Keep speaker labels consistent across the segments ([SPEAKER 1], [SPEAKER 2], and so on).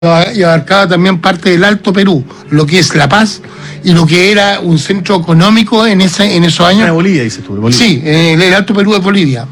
[SPEAKER 1] y abarcaba también parte del Alto Perú, lo que es La Paz y lo que era un centro económico en esos años.
[SPEAKER 2] Era Bolivia, dices tú. Bolivia.
[SPEAKER 1] Sí, el Alto Perú de Bolivia.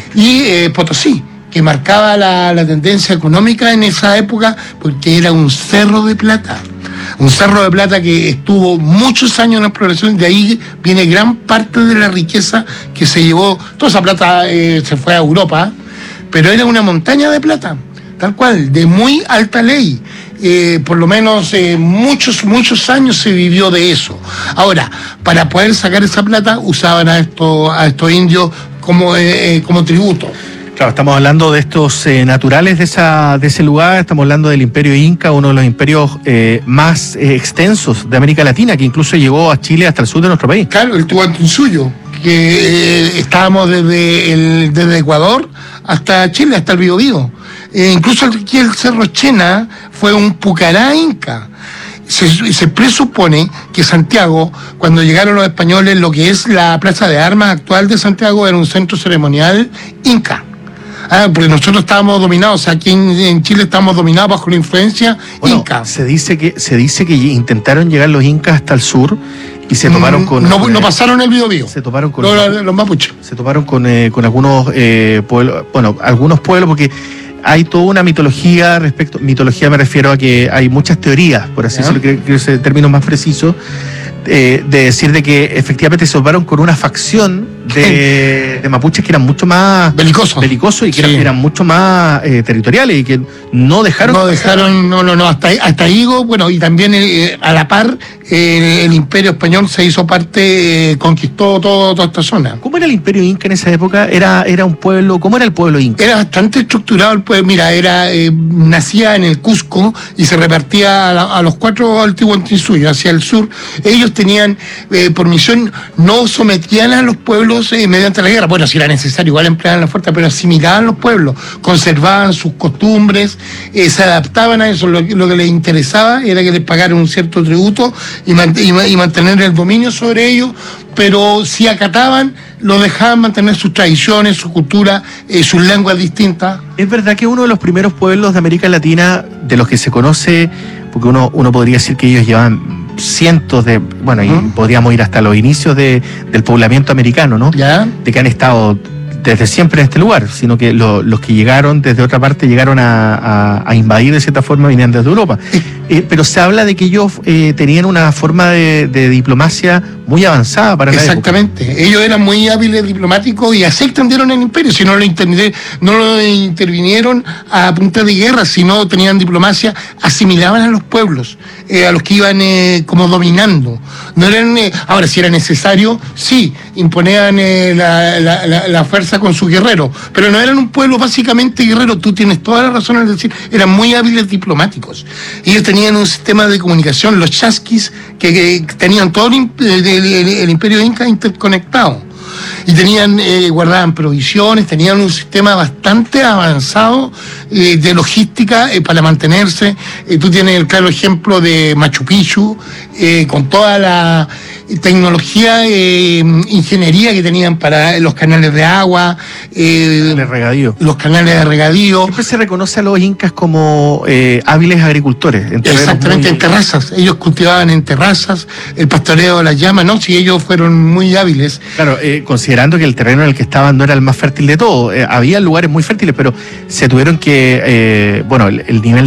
[SPEAKER 1] Y Potosí, que marcaba la tendencia económica en esa época, porque era un cerro de plata. Un cerro de plata que estuvo muchos años en exploración, de ahí viene gran parte de la riqueza que se llevó. Toda esa plata se fue a Europa, pero era una montaña de plata, tal cual, de muy alta ley. Por lo menos muchos años se vivió de eso. Ahora, para poder sacar esa plata, usaban a estos indios como tributo.
[SPEAKER 2] Claro, estamos hablando de estos naturales de ese lugar, estamos hablando del Imperio Inca, uno de los imperios más extensos de América Latina, que incluso llegó a Chile hasta el sur de nuestro país.
[SPEAKER 1] Claro, el Tuantinsuyo, que estábamos desde Ecuador hasta Chile, hasta el Biobío. Incluso aquí el Cerro Chena fue un pucará inca. Se presupone que Santiago, cuando llegaron los españoles, lo que es la plaza de armas actual de Santiago era un centro ceremonial inca. Porque nosotros estábamos dominados, aquí en Chile estamos dominados bajo la influencia inca.
[SPEAKER 2] Se dice que intentaron llegar los incas hasta el sur y se toparon con...
[SPEAKER 1] No pasaron el Biobío.
[SPEAKER 2] Se toparon con...
[SPEAKER 1] los mapuches.
[SPEAKER 2] Se toparon con algunos pueblos, algunos pueblos, porque hay toda una mitología mitología me refiero a que hay muchas teorías, por así decirlo, creo que ese término más preciso, de decir de que efectivamente se toparon con una facción de mapuches que eran mucho más belicosos y que eran mucho más territoriales y que no dejaron...
[SPEAKER 1] hasta ahí, bueno, y también a la par el Imperio Español se hizo parte, conquistó toda esta zona.
[SPEAKER 2] ¿Cómo era el Imperio Inca en esa época? ¿Era un pueblo? ¿Cómo era el pueblo inca?
[SPEAKER 1] Era bastante estructurado el pueblo. Mira, nacía en el Cusco y se repartía a los 4 Altihuantinsuyo, hacia el sur. Ellos tenían por misión, no sometían a los pueblos mediante la guerra. Bueno, si era necesario, igual empleaban la fuerza, pero asimilaban los pueblos, conservaban sus costumbres, se adaptaban a eso. Lo que les interesaba era que les pagaran un cierto tributo y mantener el dominio sobre ellos, pero si acataban, lo dejaban mantener sus tradiciones, su cultura, sus lenguas distintas.
[SPEAKER 2] Es verdad que uno de los primeros pueblos de América Latina, de los que se conoce, porque uno podría decir que ellos llevan cientos y podríamos ir hasta los inicios del poblamiento americano, ¿no?
[SPEAKER 1] ¿Ya?
[SPEAKER 2] De que han estado desde siempre en este lugar, sino que los que llegaron desde otra parte llegaron a invadir de cierta forma, venían desde Europa. Pero se habla de que ellos tenían una forma de diplomacia muy avanzada para la época.
[SPEAKER 1] Exactamente, ellos eran muy hábiles diplomáticos y así extendieron el imperio. Si no lo intervinieron a punta de guerra, sino tenían diplomacia, asimilaban a los pueblos, a los que iban como dominando. No eran, ahora, si era necesario, sí, imponían la fuerza con sus guerreros, pero no eran un pueblo básicamente guerrero. Tú tienes toda la razón en decir, eran muy hábiles diplomáticos. Ellos tenían un sistema de comunicación, los chasquis, que tenían todo el imperio inca interconectado. Y guardaban provisiones, tenían un sistema bastante avanzado de logística para mantenerse. Tú tienes el claro ejemplo de Machu Picchu, con toda la tecnología, ingeniería que tenían para los canales de agua, los canales de regadío.
[SPEAKER 2] Siempre se reconoce a los incas como hábiles agricultores.
[SPEAKER 1] Exactamente, en terrazas. Ellos cultivaban en terrazas, el pastoreo de las llamas, ¿no? Sí, ellos fueron muy hábiles.
[SPEAKER 2] Claro, considerando que el terreno en el que estaban no era el más fértil de todo, había lugares muy fértiles, pero se tuvieron que, el nivel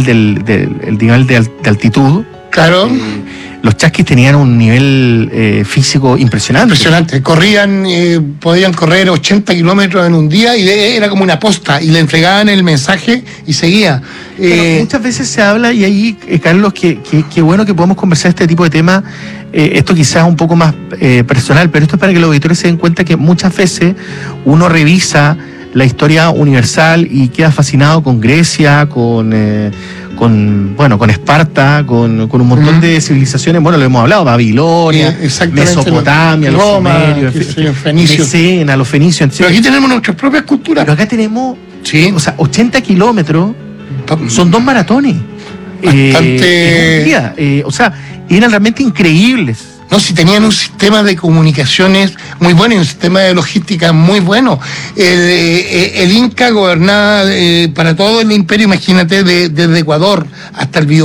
[SPEAKER 2] de altitud.
[SPEAKER 1] Claro.
[SPEAKER 2] Los chasquis tenían un nivel físico impresionante.
[SPEAKER 1] Impresionante. Podían correr 80 kilómetros en un día y era como una posta, y le entregaban el mensaje y seguía.
[SPEAKER 2] Muchas veces se habla, y ahí, Carlos, que bueno que podamos conversar este tipo de temas. Esto quizás es un poco más personal, pero esto es para que los auditores se den cuenta que muchas veces uno revisa la historia universal y queda fascinado con Grecia, con Esparta, con un montón de civilizaciones, lo hemos hablado, Babilonia, Mesopotamia,
[SPEAKER 1] Roma,
[SPEAKER 2] los fenicios, los fenicios.
[SPEAKER 1] Pero aquí tenemos nuestras propias culturas.
[SPEAKER 2] Pero acá tenemos, 80 kilómetros, son 2 maratones.
[SPEAKER 1] Bastante...
[SPEAKER 2] eran realmente increíbles.
[SPEAKER 1] No, si tenían un sistema de comunicaciones muy bueno y un sistema de logística muy bueno. El Inca gobernaba para todo el imperio, imagínate, desde Ecuador hasta el